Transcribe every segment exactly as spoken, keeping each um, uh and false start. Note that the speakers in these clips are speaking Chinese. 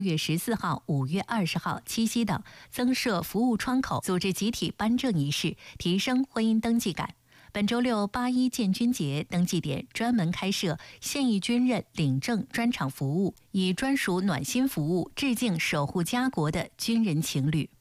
月十四号、五月二十号、七夕等增设服务窗口，组织集体颁证仪式，提升婚姻登记感。本周六八一建军节登记点专门开设现役军人领证专场服务，以专属暖心服务致敬守护家国的军人情侣。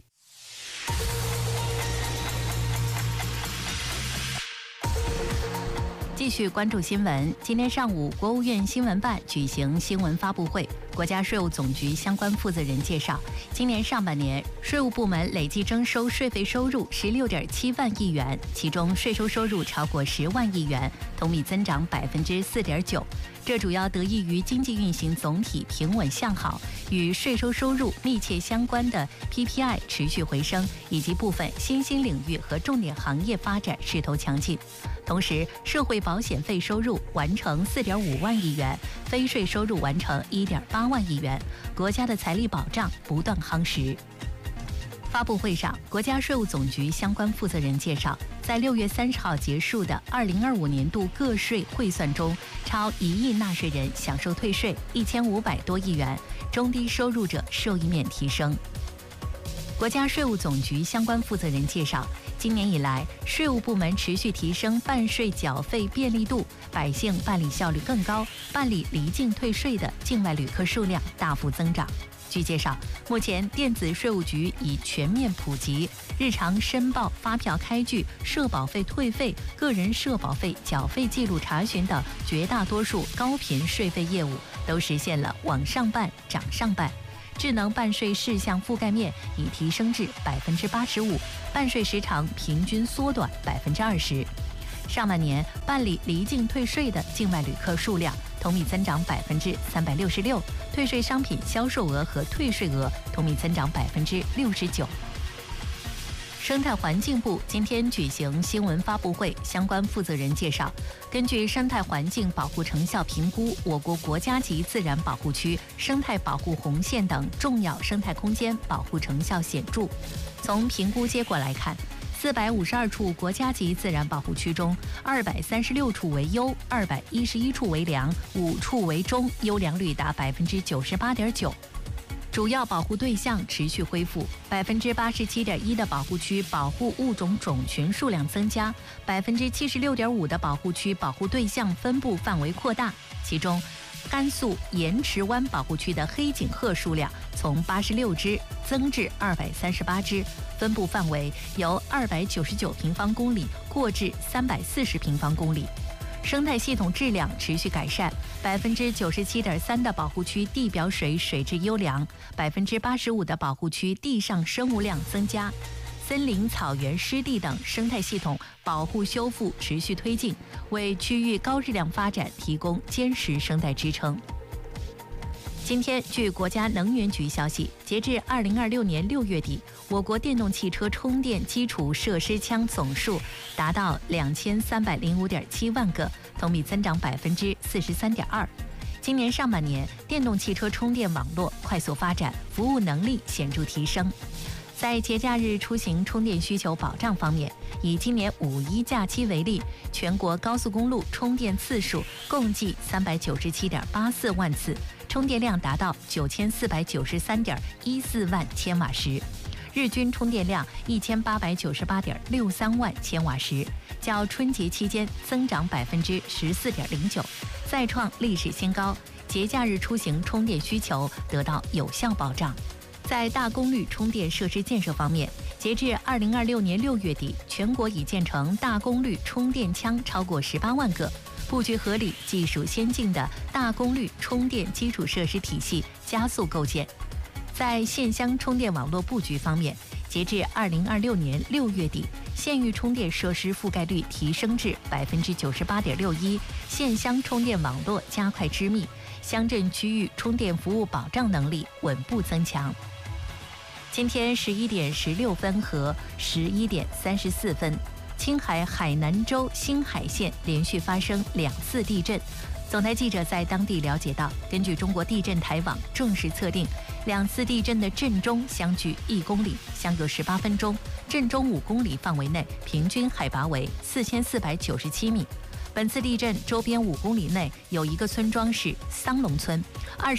继续关注新闻。今天上午，国务院新闻办举行新闻发布会，国家税务总局相关负责人介绍，今年上半年税务部门累计征收税费收入十六点七万亿元，其中税收收入超过十万亿元，同比增长百分之四点九。这主要得益于经济运行总体平稳向好，与税收收入密切相关的 P P I 持续回升，以及部分新兴领域和重点行业发展势头强劲。同时，社会保险费收入完成四点五万亿元，非税收入完成一点八万亿元，国家的财力保障不断夯实。发布会上，国家税务总局相关负责人介绍，在六月三十号结束的二零二五年度个税汇算中，超一亿纳税人享受退税一千五百多亿元，中低收入者受益面提升。国家税务总局相关负责人介绍，今年以来，税务部门持续提升办税缴费便利度，百姓办理效率更高，办理离境退税的境外旅客数量大幅增长。据介绍，目前电子税务局已全面普及日常申报、发票开具、社保费退费、个人社保费缴费记录查询等绝大多数高频税费业务，都实现了往上办、涨上办。智能办税事项覆盖面已提升至百分之八十五，办税时长平均缩短百分之二十。上半年办理离境退税的境外旅客数量同比增长百分之三百六十六，退税商品销售额和退税额同比增长百分之六十九。生态环境部今天举行新闻发布会，相关负责人介绍，根据生态环境保护成效评估，我国国家级自然保护区、生态保护红线等重要生态空间保护成效显著。从评估结果来看，四百五十二处国家级自然保护区中，二百三十六处为优，二百一十一处为良，五处为中，优良率达百分之九十八点九。主要保护对象持续恢复，百分之八十七点一的保护区保护物种种群数量增加，百分之七十六点五的保护区保护对象分布范围扩大。其中，甘肃盐池湾保护区的黑颈鹤数量从八十六只增至二百三十八只，分布范围由二百九十九平方公里扩至三百四十平方公里。生态系统质量持续改善，百分之九十七点三的保护区地表水水质优良，百分之八十五的保护区地上生物量增加，森林、草原、湿地等生态系统保护修复持续推进，为区域高质量发展提供坚实生态支撑。今天，据国家能源局消息，截至二零二六年六月底，我国电动汽车充电基础设施枪总数达到两千三百零五点七万个，同比增长百分之四十三点二。今年上半年，电动汽车充电网络快速发展，服务能力显著提升。在节假日出行充电需求保障方面，以今年五一假期为例，全国高速公路充电次数共计三百九十七点八四万次，充电量达到九千四百九十三点一四万千瓦时，日均充电量一千八百九十八点六三万千瓦时，较春节期间增长百分之十四点零九，再创历史新高。节假日出行充电需求得到有效保障。在大功率充电设施建设方面，截至二零二六年六月底，全国已建成大功率充电枪超过十八万个，布局合理、技术先进的大功率充电基础设施体系加速构建。在线厢充电网络布局方面，截至二零二六年六月底，县域充电设施覆盖率提升至百分之九十八点六一，线厢充电网络加快织密，乡镇区域充电服务保障能力稳步增强。今天十一点十六分和十一点三十四分，青海海南州兴海县连续发生两次地震。总台记者在当地了解到，根据中国地震台网正式测定，两次地震的震中相距一公里，相隔十八分钟，震中五公里范围内平均海拔为四千四百九十七米。本次地震周边五公里内有一个村庄是桑龙村，二